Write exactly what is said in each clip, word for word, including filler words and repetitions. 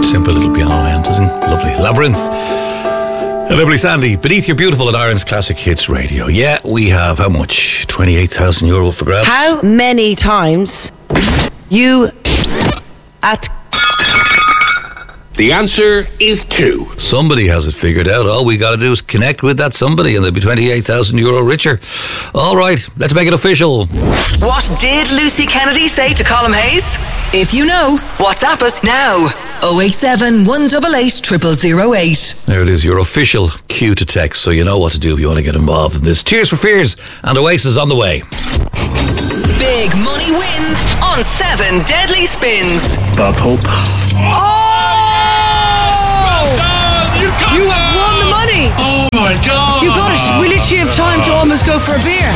simple little piano end, isn't it? Lovely. Labyrinth. And Emily Sandy, Beneath Your Beautiful at Ireland's Classic Hits Radio. Yeah, we have, how much? twenty-eight thousand euro for grabs. How many times you at... The answer is two. Somebody has it figured out. All we got to do is connect with that somebody and they'll be twenty-eight thousand euro richer. All right, let's make it official. What did Lucy Kennedy say to Colm Hayes? If you know, WhatsApp us now. oh eight seven, one eight eight, zero zero zero eight. There it is, your official cue to text, so you know what to do if you want to get involved in this. Tears for Fears and Oasis on the way. Big money wins on seven deadly spins. Bob Hope. Oh! Well done! You got You that! have won the money! Oh my God! You got it! We literally have time to almost go for a beer.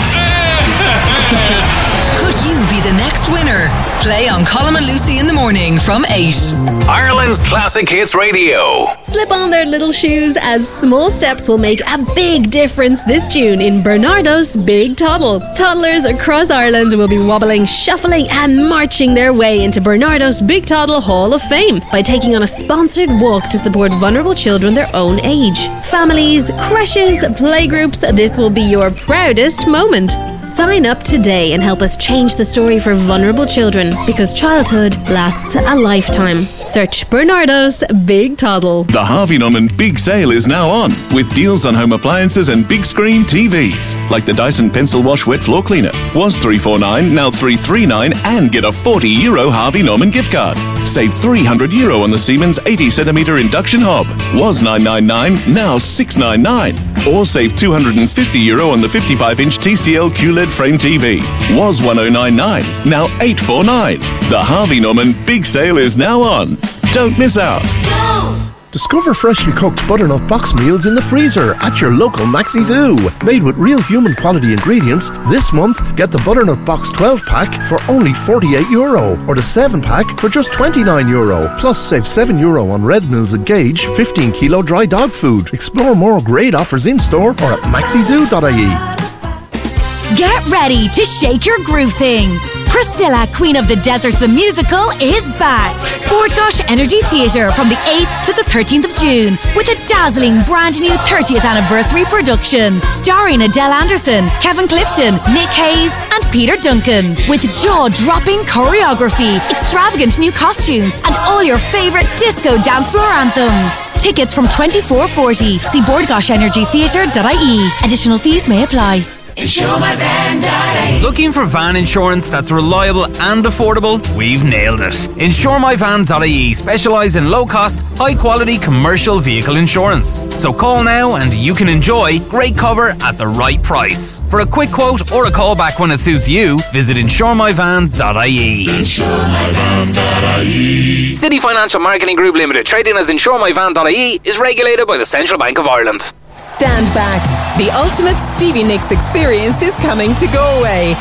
Could you be the next winner? Play on Colm and Lucy in the morning from eight. Ireland's Classic Hits Radio. Slip on their little shoes as small steps will make a big difference this June in Bernardo's Big Toddle. Toddlers across Ireland will be wobbling, shuffling and marching their way into Bernardo's Big Toddle Hall of Fame by taking on a sponsored walk to support vulnerable children their own age. Families, creches, playgroups, this will be your proudest moment. Sign up today and help us change the story for vulnerable children, because childhood lasts a lifetime. Search Bernardo's Big Toddle. The Harvey Norman Big Sale is now on, with deals on home appliances and big screen T Vs, like the Dyson Pencil Wash Wet Floor Cleaner. Was three forty-nine, now three thirty-nine, and get a forty euro Harvey Norman gift card. Save three hundred euro on the Siemens eighty centimetre induction hob. Was nine ninety-nine, now six ninety-nine. Or save two hundred fifty euro on the fifty-five inch T C L Q L E D frame T V. Was ten ninety-nine, now eight forty-nine. The Harvey Norman Big Sale is now on. Don't miss out. Discover freshly cooked butternut box meals in the freezer at your local Maxi Zoo. Made with real human quality ingredients, this month get the butternut box twelve pack for only forty-eight euro or the seven pack for just twenty-nine euro. Plus save seven euro on Red Mills and Gage fifteen kilo dry dog food. Explore more great offers in store or at maxi zoo dot I E. Get ready to shake your groove thing. Priscilla, Queen of the Desert the Musical is back. Bord Gáis Energy Theatre from the eighth to the thirteenth of June with a dazzling brand new thirtieth anniversary production starring Adele Anderson, Kevin Clifton, Nick Hayes and Peter Duncan, with jaw-dropping choreography, extravagant new costumes and all your favourite disco dance floor anthems. Tickets from twenty-four forty. See bord gáis energy theatre dot I E. Additional fees may apply. Insure My Van dot I E. Looking for van insurance that's reliable and affordable? We've nailed it. Insure My Van dot I E specialise in low-cost, high-quality commercial vehicle insurance. So call now and you can enjoy great cover at the right price. For a quick quote or a call back when it suits you, visit Insure My Van dot I E. Insure My Van dot I E. City Financial Marketing Group Limited, trading as Insure My Van dot I E, is regulated by the Central Bank of Ireland. Stand back. The ultimate Stevie Nicks experience is coming to Galway.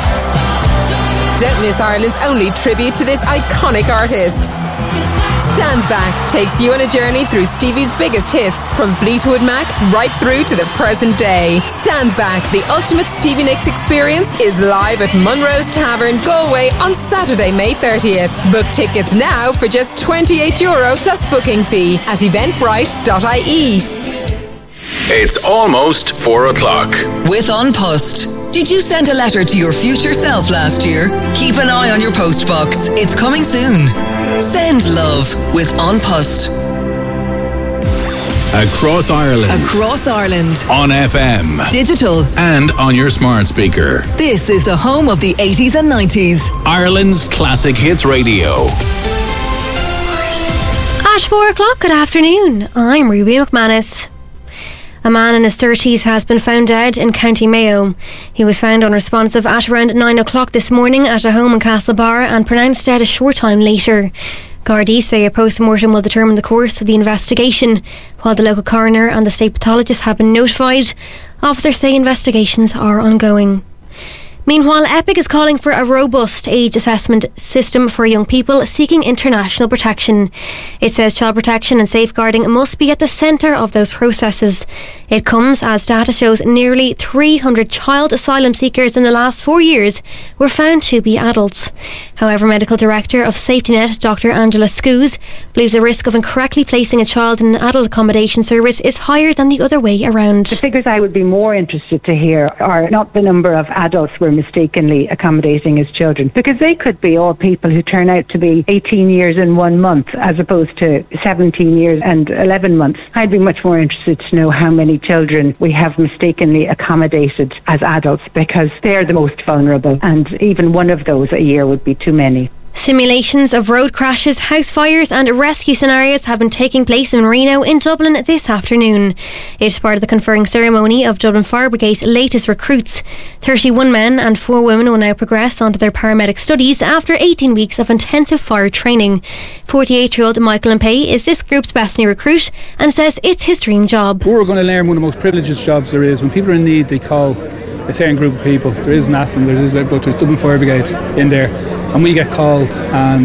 Don't miss Ireland's only tribute to this iconic artist. Stand Back takes you on a journey through Stevie's biggest hits, from Fleetwood Mac right through to the present day. Stand Back, the ultimate Stevie Nicks experience, is live at Munro's Tavern, Galway on Saturday, May thirtieth. Book tickets now for just twenty-eight euro plus booking fee at eventbrite dot I E. It's almost four o'clock. With An Post. Did you send a letter to your future self last year? Keep an eye on your post box. It's coming soon. Send love with An Post. Across Ireland. Across Ireland. On F M. Digital. And on your smart speaker. This is the home of the eighties and nineties. Ireland's Classic Hits Radio. At four o'clock, good afternoon. I'm Ruby McManus. A man in his thirties has been found dead in County Mayo. He was found unresponsive at around nine o'clock this morning at a home in Castlebar and pronounced dead a short time later. Gardaí say a post-mortem will determine the course of the investigation, while the local coroner and the state pathologist have been notified. Officers say investigations are ongoing. Meanwhile, Epic is calling for a robust age assessment system for young people seeking international protection. It says child protection and safeguarding must be at the centre of those processes. It comes as data shows nearly three hundred child asylum seekers in the last four years were found to be adults. However, Medical Director of SafetyNet, Doctor Angela Scoos, believes the risk of incorrectly placing a child in an adult accommodation service is higher than the other way around. The figures I would be more interested to hear are not the number of adults we're mistakenly accommodating as children, because they could be all people who turn out to be eighteen years and one month as opposed to seventeen years and eleven months. I'd be much more interested to know how many children we have mistakenly accommodated as adults, because they're the most vulnerable, and even one of those a year would be too many. Simulations of road crashes, house fires and rescue scenarios have been taking place in Marino in Dublin this afternoon. It is part of the conferring ceremony of Dublin Fire Brigade's latest recruits. thirty-one men and four women will now progress onto their paramedic studies after eighteen weeks of intensive fire training. forty-eight-year-old Michael Impey is this group's best new recruit and says it's his dream job. We're going to learn one of the most privileged jobs there is. When people are in need, they call a certain group of people. There is N A S M, there is but there's Dublin Fire Brigade in there, and we get called and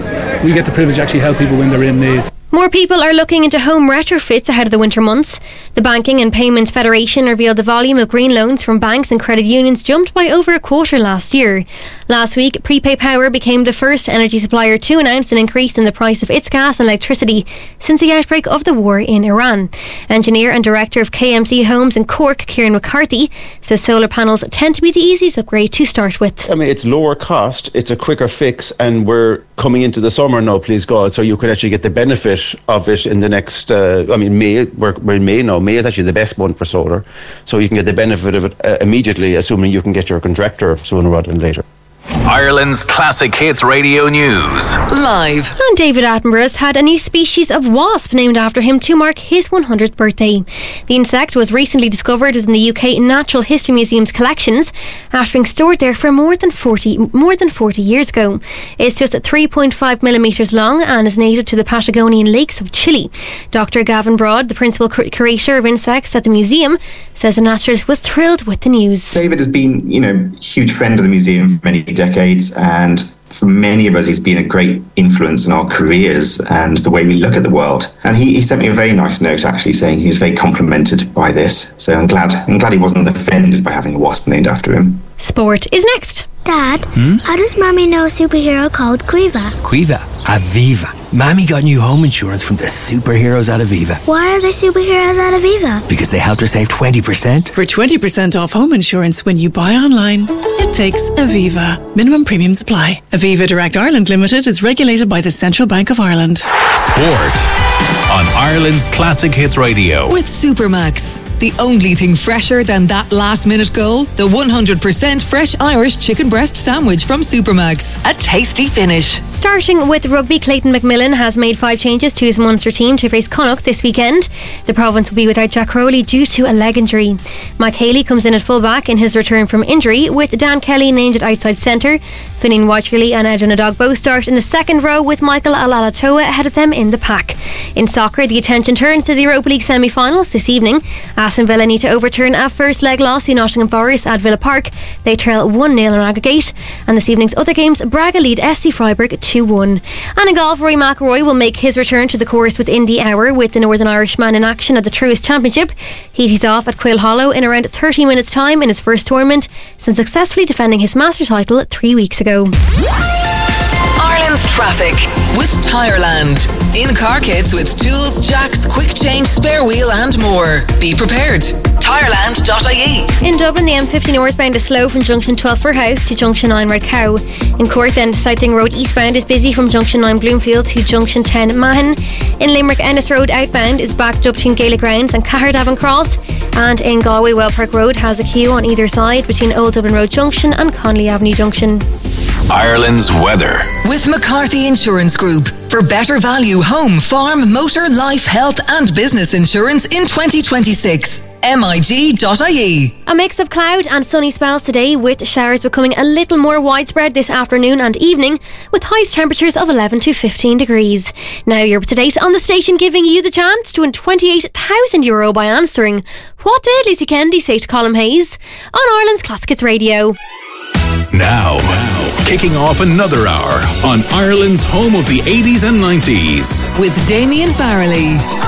we get the privilege to actually help people when they're in need. More people are looking into home retrofits ahead of the winter months. The Banking and Payments Federation revealed the volume of green loans from banks and credit unions jumped by over a quarter last year. Last week, Prepay Power became the first energy supplier to announce an increase in the price of its gas and electricity since the outbreak of the war in Iran. Engineer and Director of K M C Homes in Cork, Kieran McCarthy, says solar panels tend to be the easiest upgrade to start with. I mean, it's lower cost, it's a quicker fix, and we're coming into the summer now, please God, so you could actually get the benefit of it in the next, uh, I mean, May, we're, we're in May now. May is actually the best month for solar, so you can get the benefit of it uh, immediately, assuming you can get your contractor sooner rather than later. Ireland's Classic Hits Radio News. Live. And David Attenborough's had a new species of wasp named after him to mark his one hundredth birthday. The insect was recently discovered within the U K Natural History Museum's collections after being stored there for more than forty more than forty years ago. It's just three point five millimetres long and is native to the Patagonian lakes of Chile. Doctor Gavin Broad, the principal cur- curator of insects at the museum, says the naturalist was thrilled with the news. David has been, you know, a huge friend of the museum for many decades, and for many of us he's been a great influence in our careers and the way we look at the world. And he, he sent me a very nice note actually saying he was very complimented by this, so I'm glad I'm glad he wasn't offended by having a wasp named after him. Sport is next. Dad, hmm? How does Mommy know a superhero called Quiva? Quiva? Aviva. Mommy got new home insurance from the superheroes at Aviva. Why are they superheroes at Aviva? Because they helped her save twenty percent. For twenty percent off home insurance when you buy online, it takes Aviva. Minimum premiums apply. Aviva Direct Ireland Limited is regulated by the Central Bank of Ireland. Sport on Ireland's Classic Hits Radio. With Supermax. The only thing fresher than that last-minute goal? The one hundred percent fresh Irish chicken breast sandwich from Supermax. A tasty finish. Starting with rugby, Clayton McMillan has made five changes to his Munster team to face Connacht this weekend. The province will be without Jack Crowley due to a leg injury. Mike Haley comes in at full-back in his return from injury, with Dan Kelly named at outside centre. Finian Wycherley and Edwin Adogbo start in the second row, with Michael Alalatoa ahead of them in the pack. In soccer, the attention turns to the Europa League semi-finals this evening. Aston Villa need to overturn a first leg loss to Nottingham Forest at Villa Park. They trail one nil on aggregate. And this evening's other games, Braga lead S C Freiburg two one. And in golf, Rory McIlroy will make his return to the course within the hour, with the Northern Irishman in action at the Truist Championship. He tees off at Quill Hollow in around thirty minutes time in his first tournament since successfully defending his Masters title three weeks ago. Ireland's traffic with Tireland. In-car kits with tools, jacks, quick change, spare wheel and more. Be prepared. Tireland dot I E. In Dublin, the M fifty northbound is slow from junction twelve for House to junction nine Red Cow. In Cork, then, Southing Road eastbound is busy from junction nine Bloomfield to junction ten Mahon. In Limerick, Ennis Road outbound is backed up between Gaelic Grounds and Caherdavon Cross. And in Galway, Wellpark Road has a queue on either side between Old Dublin Road Junction and Conley Avenue Junction. Ireland's weather. With McCarthy Insurance Group. For better value home, farm, motor, life, health and business insurance in twenty twenty-six. M I G dot I E. A mix of cloud and sunny spells today, with showers becoming a little more widespread this afternoon and evening, with highest temperatures of eleven to fifteen degrees. Now you're up to date on the station, giving you the chance to win twenty-eight thousand euro by answering, what did Lucy Kennedy say to Colin Hayes on Ireland's Classic Hits Radio? Now, kicking off another hour on Ireland's home of the eighties and nineties. With Damien Farrelly.